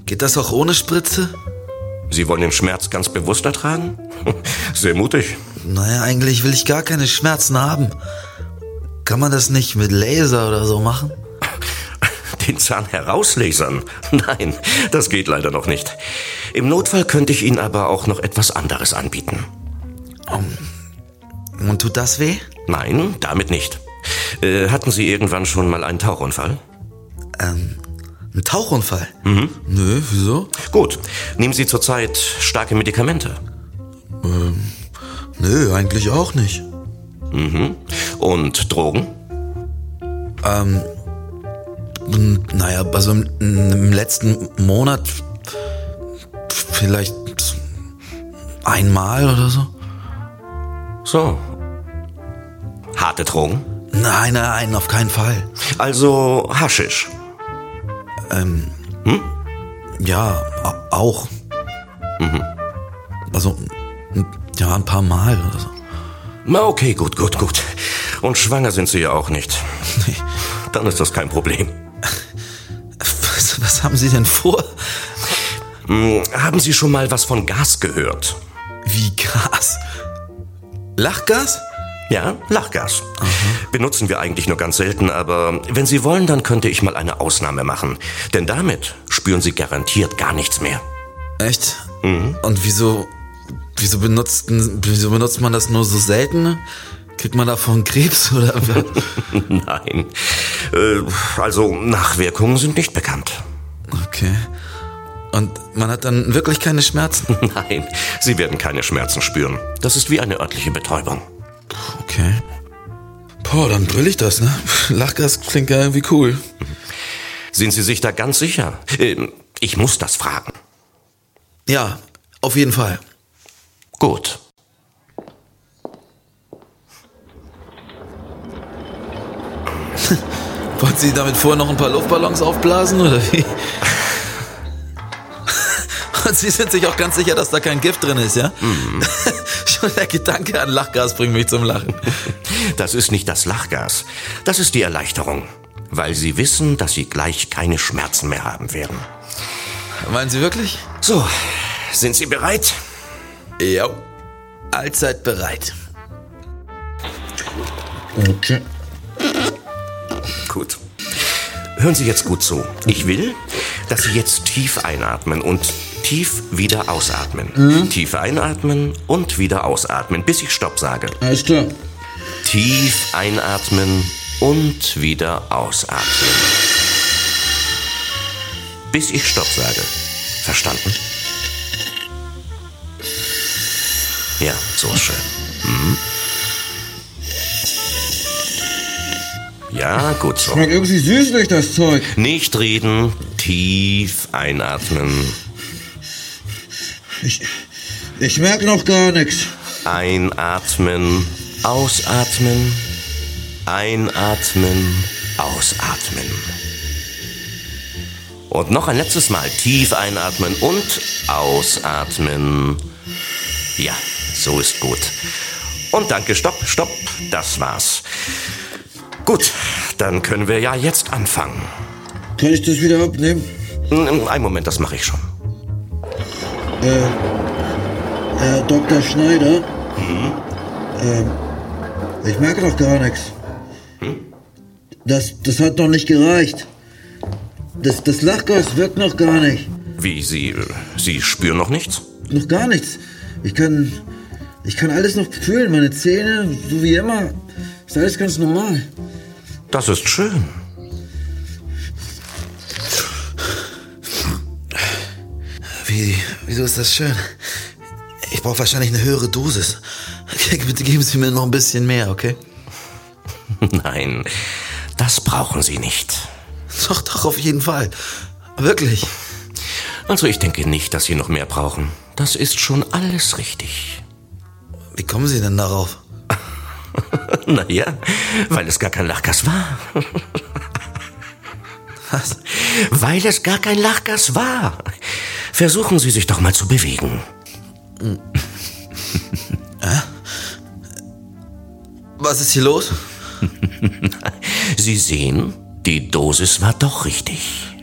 Geht das auch ohne Spritze? Sie wollen den Schmerz ganz bewusst ertragen? Sehr mutig. Naja, eigentlich will ich gar keine Schmerzen haben. Kann man das nicht mit Laser oder so machen? Den Zahn herauslasern? Nein, das geht leider noch nicht. Im Notfall könnte ich Ihnen aber auch noch etwas anderes anbieten. Und tut das weh? Nein, damit nicht. Hatten Sie irgendwann schon mal einen Tauchunfall? Ein Tauchunfall? Nö, wieso? Gut. Nehmen Sie zurzeit starke Medikamente? Nö, eigentlich auch nicht. Und Drogen? Naja, also im letzten Monat vielleicht einmal oder so. So. Harte Drogen? Nein, auf keinen Fall. Also Haschisch? Ja, auch. Also, ja, ein paar Mal oder so. Na okay, gut. Und schwanger sind Sie ja auch nicht. Nee. Dann ist das kein Problem. Was haben Sie denn vor? Haben Sie schon mal was von Gas gehört? Wie Gas? Lachgas? Ja, Lachgas. Benutzen wir eigentlich nur ganz selten, aber wenn Sie wollen, dann könnte ich mal eine Ausnahme machen. Denn damit spüren Sie garantiert gar nichts mehr. Echt? Und wieso benutzt man das nur so selten? Kriegt man davon Krebs oder? Nein. Also Nachwirkungen sind nicht bekannt. Okay. Und man hat dann wirklich keine Schmerzen? Nein, Sie werden keine Schmerzen spüren. Das ist wie eine örtliche Betäubung. Okay. Boah, dann brüll ich das, ne? Lachgas klingt ja irgendwie cool. Sind Sie sich da ganz sicher? Ich muss das fragen. Ja, auf jeden Fall. Gut. Wollten Sie damit vorher noch ein paar Luftballons aufblasen, oder wie? Und Sie sind sich auch ganz sicher, dass da kein Gift drin ist, ja? Schon der Gedanke an Lachgas bringt mich zum Lachen. Das ist nicht das Lachgas. Das ist die Erleichterung. Weil Sie wissen, dass Sie gleich keine Schmerzen mehr haben werden. Meinen Sie wirklich? So, sind Sie bereit? Ja. Allzeit bereit. Okay. Gut. Hören Sie jetzt gut zu. Ich will, dass Sie jetzt tief einatmen und tief wieder ausatmen. Tief einatmen und wieder ausatmen, bis ich Stopp sage. Alles klar. Tief einatmen und wieder ausatmen. Bis ich Stopp sage. Verstanden? Ja, so ist schön. Ja, gut so. Schmeckt irgendwie süßlich, das Zeug. Nicht reden, tief einatmen. Ich merke noch gar nichts. Einatmen, ausatmen. Einatmen, ausatmen. Und noch ein letztes Mal tief einatmen und ausatmen. Ja, so ist gut. Und danke, stopp, das war's. Gut, dann können wir ja jetzt anfangen. Kann ich das wieder abnehmen? Einen Moment, das mache ich schon. Herr Dr. Schneider? Ich merke doch gar nichts. Das hat noch nicht gereicht. Das Lachgas wirkt noch gar nicht. Wie, Sie spüren noch nichts? Noch gar nichts. Ich kann alles noch fühlen, meine Zähne, so wie immer. Ist alles ganz normal. Das ist schön. Wieso ist das schön? Ich brauche wahrscheinlich eine höhere Dosis. Bitte geben Sie mir noch ein bisschen mehr, okay? Nein, das brauchen Sie nicht. Doch, auf jeden Fall. Wirklich. Also ich denke nicht, dass Sie noch mehr brauchen. Das ist schon alles richtig. Wie kommen Sie denn darauf? Naja, weil es gar kein Lachgas war. Was? Weil es gar kein Lachgas war. Versuchen Sie sich doch mal zu bewegen. Was ist hier los? Sie sehen, die Dosis war doch richtig.